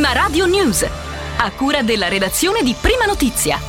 Prima Radio News, a cura della redazione di Prima Notizia.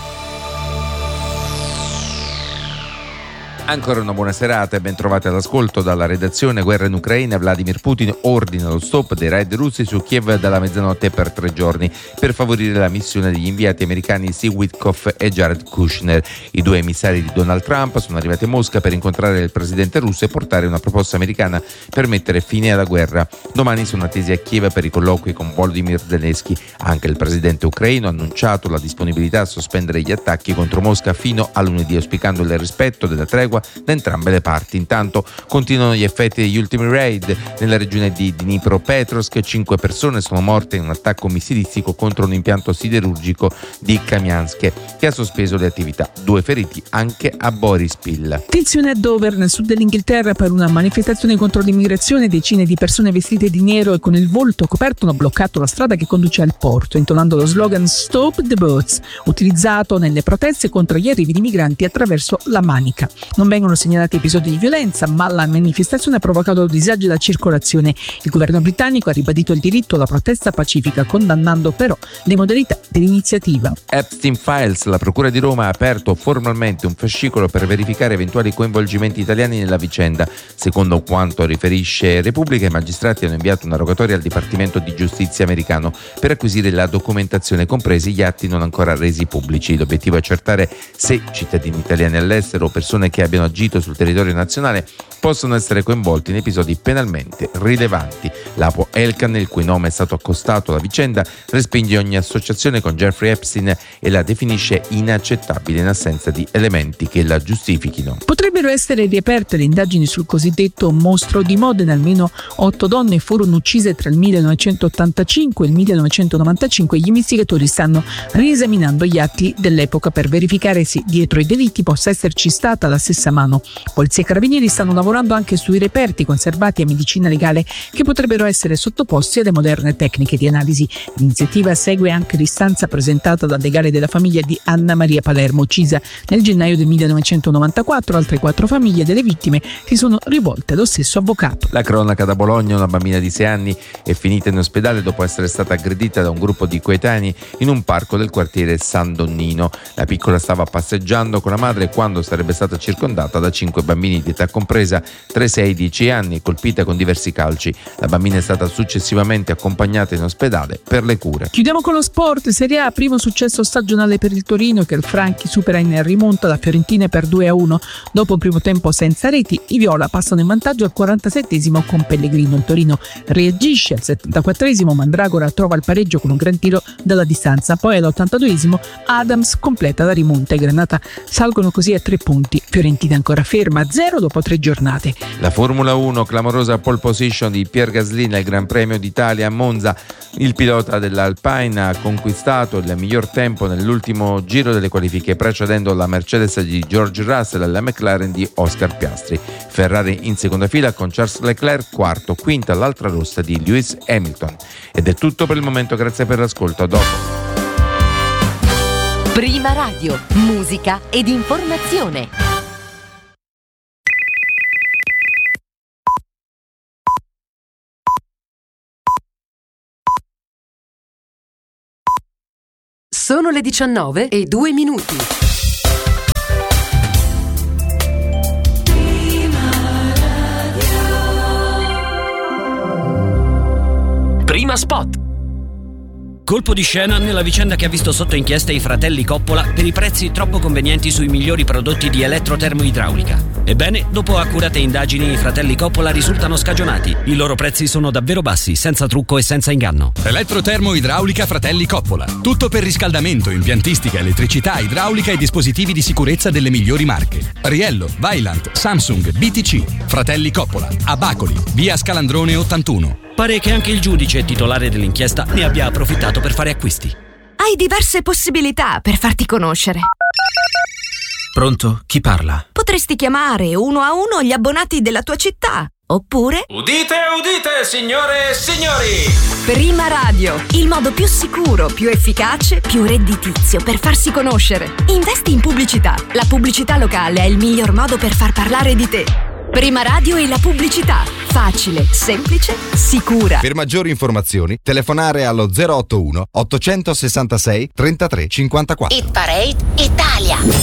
Ancora una buona serata e ben trovati all'ascolto dalla redazione. Guerra in Ucraina. Vladimir Putin ordina lo stop dei raid russi su Kiev dalla mezzanotte per 3 giorni per favorire la missione degli inviati americani Steve Witkoff e Jared Kushner. I 2 emissari di Donald Trump sono arrivati a Mosca per incontrare il presidente russo e portare una proposta americana per mettere fine alla guerra. Domani sono attesi a Kiev per i colloqui con Volodymyr Zelensky. Anche il presidente ucraino ha annunciato la disponibilità a sospendere gli attacchi contro Mosca fino a lunedì, auspicando il rispetto della tregua da entrambe le parti. Intanto continuano gli effetti degli ultimi raid nella regione di Dnipropetrovsk. 5 persone sono morte in un attacco missilistico contro un impianto siderurgico di Kamianske che ha sospeso le attività. 2 feriti anche a Borispil. Tensione a Dover, nel sud dell'Inghilterra, per una manifestazione contro l'immigrazione. Decine di persone vestite di nero e con il volto coperto hanno bloccato la strada che conduce al porto, intonando lo slogan Stop the Boats, utilizzato nelle proteste contro gli arrivi di migranti attraverso la Manica. Non vengono segnalati episodi di violenza, ma la manifestazione ha provocato disagi alla circolazione. Il governo britannico ha ribadito il diritto alla protesta pacifica, condannando però le modalità dell'iniziativa. Epstein Files. La Procura di Roma ha aperto formalmente un fascicolo per verificare eventuali coinvolgimenti italiani nella vicenda. Secondo quanto riferisce Repubblica, i magistrati hanno inviato una rogatoria al Dipartimento di Giustizia americano per acquisire la documentazione, compresi gli atti non ancora resi pubblici. L'obiettivo è accertare se cittadini italiani all'estero o persone che abbiano agito sul territorio nazionale possono essere coinvolti in episodi penalmente rilevanti. L'Apo Elkan, il cui nome è stato accostato alla vicenda, respinge ogni associazione con Jeffrey Epstein e la definisce inaccettabile in assenza di elementi che la giustifichino. Potrebbero essere riaperte le indagini sul cosiddetto mostro di Modena. Almeno 8 donne furono uccise tra il 1985 e il 1995. Gli investigatori stanno riesaminando gli atti dell'epoca per verificare se dietro i delitti possa esserci stata la stessa mano. Polizia e carabinieri stanno lavorando anche sui reperti conservati a medicina legale che potrebbero essere sottoposti alle moderne tecniche di analisi. L'iniziativa segue anche l'istanza presentata dal legale della famiglia di Anna Maria Palermo, uccisa nel gennaio del 1994. Altre 4 famiglie delle vittime si sono rivolte allo stesso avvocato. La cronaca da Bologna. Una bambina di 6 anni è finita in ospedale dopo essere stata aggredita da un gruppo di coetanei in un parco del quartiere San Donnino. La piccola stava passeggiando con la madre quando sarebbe stata circondata da 5 bambini di età compresa tra i 6 e i 10 anni, colpita con diversi calci. La bambina è stata successivamente accompagnata in ospedale per le cure. Chiudiamo con lo sport. Serie A, primo successo stagionale per il Torino, che il Franchi supera in rimonta la Fiorentina per 2-1. Dopo un primo tempo senza reti, i viola passano in vantaggio al 47esimo con Pellegrino. Il Torino reagisce al 74esimo, Mandragora trova il pareggio con un gran tiro dalla distanza. Poi all'82esimo Adams completa la rimonta. I Granata salgono così a 3 punti. Fiorentina ancora ferma a 0 dopo 3 giornate. La Formula 1, clamorosa pole position di Pierre Gasly nel Gran Premio d'Italia a Monza. Il pilota dell'Alpine ha conquistato il miglior tempo nell'ultimo giro delle qualifiche, precedendo la Mercedes di George Russell e la McLaren di Oscar Piastri. Ferrari in seconda fila con Charles Leclerc quarto, quinta l'altra rossa di Lewis Hamilton. Ed è tutto per il momento, grazie per l'ascolto, a dopo. Prima Radio, musica ed informazione. Sono le 19:02. Prima spot. Colpo di scena nella vicenda che ha visto sotto inchiesta i fratelli Coppola per i prezzi troppo convenienti sui migliori prodotti di elettrotermoidraulica. Ebbene, dopo accurate indagini, i fratelli Coppola risultano scagionati. I loro prezzi sono davvero bassi, senza trucco e senza inganno. Elettrotermoidraulica Fratelli Coppola. Tutto per riscaldamento, impiantistica, elettricità, idraulica e dispositivi di sicurezza delle migliori marche. Riello, Vaillant, Samsung, BTC. Fratelli Coppola, a Bacoli, via Scalandrone 81. Pare che anche il giudice titolare dell'inchiesta ne abbia approfittato per fare acquisti. Hai diverse possibilità per farti conoscere. Pronto? Chi parla? Potresti chiamare 1 a 1 gli abbonati della tua città. Oppure... Udite, udite, signore e signori! Prima Radio, il modo più sicuro, più efficace, più redditizio per farsi conoscere. Investi in pubblicità. La pubblicità locale è il miglior modo per far parlare di te. Prima Radio e la pubblicità. Facile, semplice, sicura. Per maggiori informazioni, telefonare allo 081 866 33 54. Hit Parade Italia.